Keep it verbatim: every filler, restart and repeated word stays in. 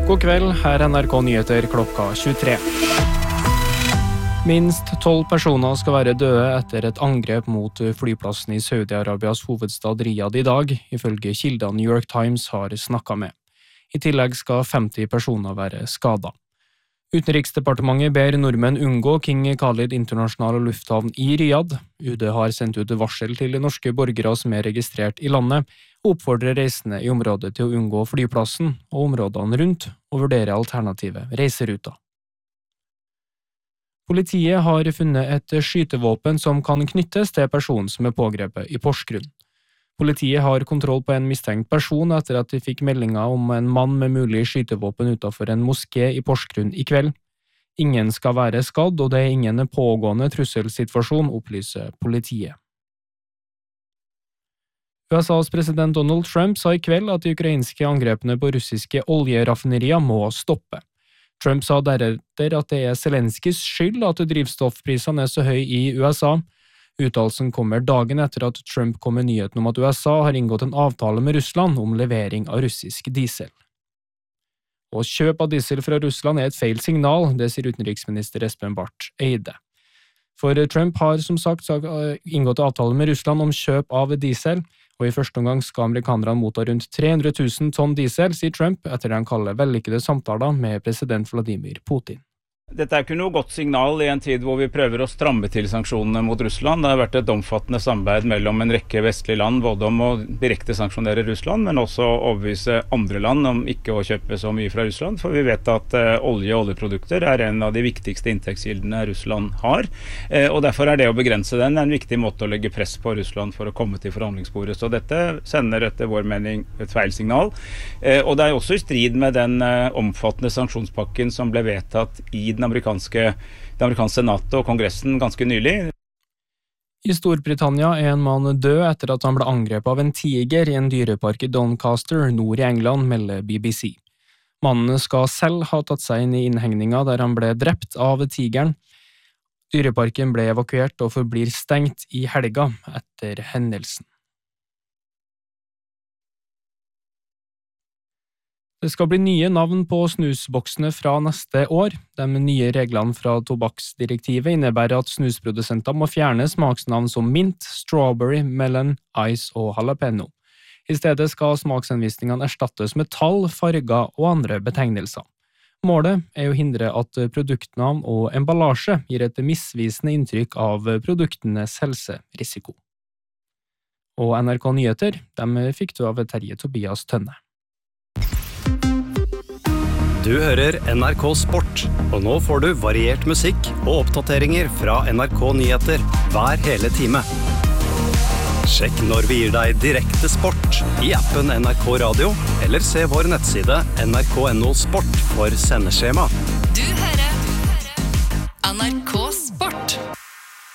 God kveld, her er N R K Nyheter klokka tjuetre. Minst tolv personer skal være døde etter et angrep mot flyplassen i Saudi-Arabias hovedstad Riyadh i dag, ifølge kilder New York Times har snakket med. I tillegg skal femti personer være skadet. Utenriksdepartementet ber nordmenn unngå King Khalid internasjonale lufthavn i Riyadh. U D har sendt ut varsel til norske borgere som er registrert i landet, og oppfordrer reisende i området til å unngå flyplassen og områdene rundt, og vurdere alternative reiseruter. Politiet har funnet et skytevåpen som kan knyttes til personen som er pågrepet i Porsgrunn. Politiet har kontroll på en mistenkt person etter at de fikk meldinger om en mann med mulig skytevåpen utenfor en moské i Porsgrunn i kveld. Ingen skal være skadd, og det er ingen pågående trusselsituasjon, opplyser politiet. U S A's president Donald Trump sa i kveld at de ukrainske angrepene på russiske oljeraffinerier må stoppe. Trump sa deretter at det er Zelenskys skyld at drivstoffprisene er så høy i U S A. Uttalelsen kommer dagen etter at Trump kom med nyheten om at U S A har inngått en avtale med Russland om levering av russisk diesel. Og kjøp av diesel fra Russland er et feil signal, det sier utenriksminister Espen Barth Eide. For Trump har som sagt inngått avtale med Russland om kjøp av diesel, og i første omgang skal amerikanerne motta rundt tre hundre tusen tonn diesel, sier Trump, etter det han kaller vellykkede samtaler med president Vladimir Putin. Dette er ikke noe godt signal i en tid hvor vi prøver å stramme til sanksjonene mot Russland. Det har vært et omfattende samarbeid mellom en rekke vestlige land, både om å direkte sanksjonere Russland, men også å overbevise andre land om ikke å kjøpe så mye fra Russland. For vi vet at uh, olje og oljeprodukter er en av de viktigste inntektskildene Russland har. Uh, og derfor er det å begrense den en viktig måte å legge press på Russland for å komme til forhandlingsbordet. Så dette sender etter vår mening et feil signal. Uh, og det er også i strid med den uh, omfattende sanksjonspakken som ble vedtatt i den amerikanske, det amerikanske senatet og kongressen ganske nylig. I Storbritannia er en mann død etter at han ble angrepet av en tiger i en dyrepark i Doncaster, nord i England, melder B B C. Mannen skal selv ha tatt seg inn i innhegninga der han ble drept av tigeren. Dyreparken ble evakuert og forblir stengt i helga etter hendelsen. Det skal bli nye navn på snusboksene fra neste år. De nye reglene fra tobakksdirektivet innebærer at snusprodusenter må fjerne smaksnavn som mint, strawberry, melon, ice og jalapeno. I stedet skal smaksanvisningene erstattes med tall, farger og andre betegnelser. Målet er å hindre at produktnavn og emballasje gir et misvisende inntrykk av produktenes helserisiko. Og N R K Nyheter, de fikk du av Terje Tobias Tønne. Du hører N R K Sport, og nå får du variert musikk og oppdateringer fra N R K Nyheter hver hele time. Sjekk når vi gir deg direkte sport i appen N R K Radio, eller se vår nettside N R K punktum N O sport for sendeskjema. Du hører N R K Sport.